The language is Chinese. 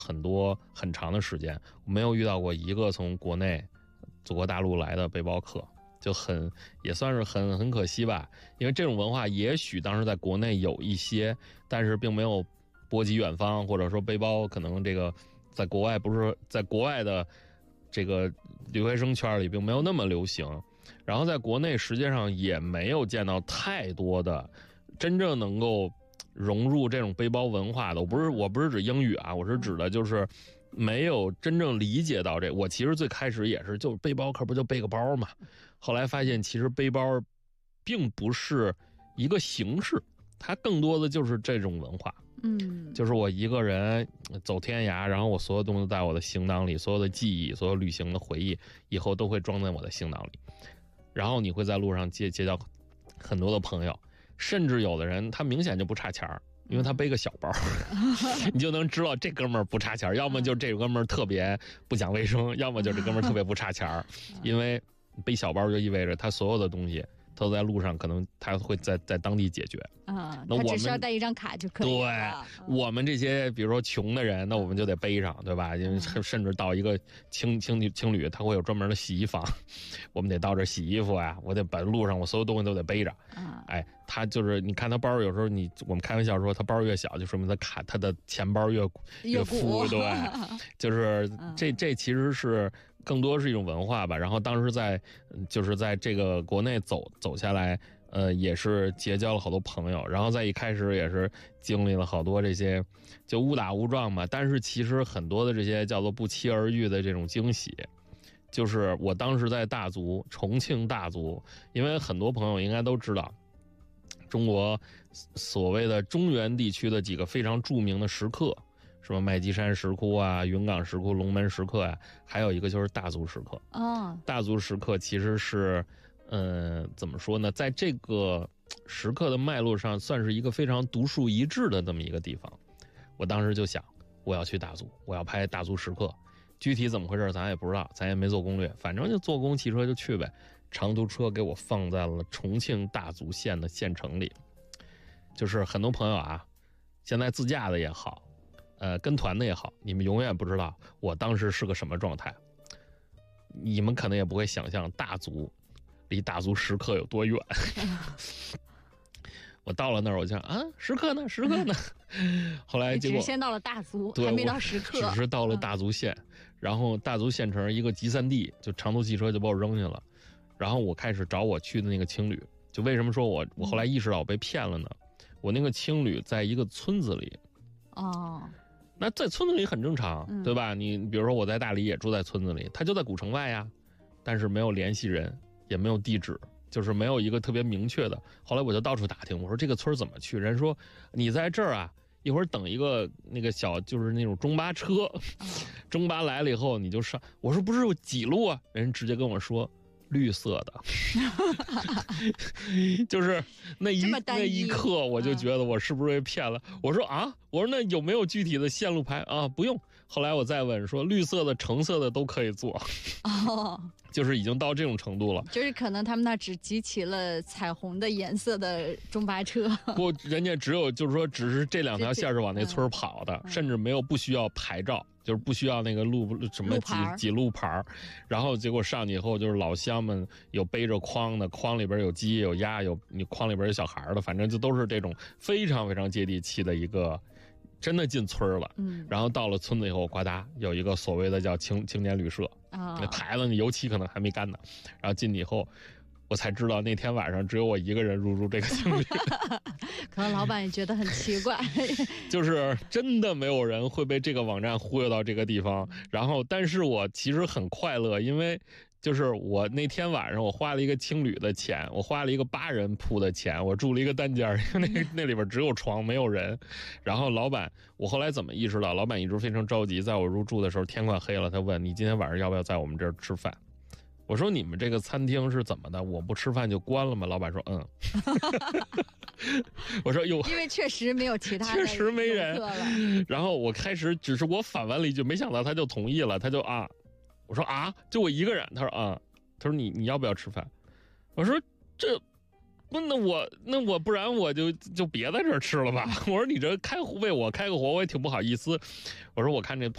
很长的时间，我没有遇到过一个从国内祖国大陆来的背包客，就也算是很可惜吧。因为这种文化也许当时在国内有一些，但是并没有波及远方，或者说背包可能这个在国外不是在国外的这个留学生圈里并没有那么流行，然后在国内实际上也没有见到太多的真正能够融入这种背包文化的。我不是指英语啊，我是指的就是没有真正理解到这。我其实最开始也是就是背包客不就背个包嘛，后来发现其实背包并不是一个形式，它更多的就是这种文化。就是我一个人走天涯，然后我所有东西都在我的行囊里，所有的记忆，所有旅行的回忆以后都会装在我的行囊里。然后你会在路上结交很多的朋友，甚至有的人他明显就不差钱儿，因为他背个小包你就能知道这哥们儿不差钱儿，要么就这哥们儿特别不讲卫生，要么就这哥们儿特别不差钱儿。因为背小包就意味着他所有的东西都在路上，可能他会在当地解决啊。 那我们他只需要带一张卡就可以了。 对，我们这些比如说穷的人，那我们就得背上，对吧？因为甚至到一个青旅，他会有专门的洗衣房，我们得到这洗衣服呀，我得把路上我所有东西都得背着。哎，他就是你看他包，有时候我们开玩笑说他包越小，就说明他的钱包越富，对，就是这其实是更多是一种文化吧。然后当时就是在这个国内走下来，也是结交了好多朋友，然后在一开始也是经历了好多这些就误打误撞嘛。但是其实很多的这些叫做不期而遇的这种惊喜，就是我当时在重庆大足，因为很多朋友应该都知道，中国所谓的中原地区的几个非常著名的石刻，什么麦积山石窟啊、云冈石窟、龙门石刻啊，还有一个就是大足石刻。大足石刻其实是怎么说呢，在这个石刻的脉络上算是一个非常独树一帜的这么一个地方。我当时就想，我要去大足，我要拍大足石刻，具体怎么回事咱也不知道，咱也没做攻略，反正就坐公共汽车就去呗。长途车给我放在了重庆大足县的县城里。就是很多朋友啊，现在自驾的也好，跟团的也好，你们永远不知道我当时是个什么状态。你们可能也不会想象大足离大足石刻有多远。我到了那儿，我就想石刻呢？后来结果只是先到了大足，还没到石刻， 只是到了大足县。然后大足县城一个集散地，就长途汽车就把我扔下了。然后我开始找我去的那个青旅。就为什么说我后来意识到我被骗了呢？我那个青旅在一个村子里。那在村子里很正常，对吧？你比如说我在大理也住在村子里，他就在古城外呀，但是没有联系人，也没有地址，就是没有一个特别明确的。后来我就到处打听，我说这个村怎么去？人说你在这儿啊，一会儿等一个那个就是那种中巴车，中巴来了以后你就上。我说不是有几路啊？人直接跟我说绿色的。就是那一刻我就觉得我是不是被骗了。我说那有没有具体的线路牌啊？不用。后来我再问说绿色的橙色的都可以坐。就是已经到这种程度了， 就是可能他们那只集齐了彩虹的颜色的中巴车。 不，人家只是这两条线是往那村跑的，甚至不需要牌照，就是不需要那个什么几路牌。然后结果上去以后，就是老乡们有背着筐的，筐里边有鸡有鸭，你筐里边有小孩的，反正就都是这种非常非常接地气的一个。真的进村了，然后到了村子以后，呱嗒有一个所谓的叫青年旅社那牌子你油漆可能还没干呢。然后进去以后，我才知道那天晚上只有我一个人入住这个青旅。 可能老板也觉得很奇怪。 就是真的没有人会被这个网站忽悠到这个地方。然后，但是我其实很快乐，因为就是我那天晚上我花了一个青旅的钱，我花了一个8人铺的钱，我住了一个单间，因为那里边只有床没有人。然后老板，我后来怎么意识到，老板一直非常着急，在我入住的时候天快黑了，他问你今天晚上要不要在我们这儿吃饭。我说你们这个餐厅是怎么的？我不吃饭就关了吗？老板说我说因为确实没有其他确实没人。然后我开始只是我反问了一句，没想到他就同意了，他就我说就我一个人。他说他说你要不要吃饭？我说那我不然我就别在这儿吃了吧。我说你这为我开个火，我也挺不好意思。我说我看这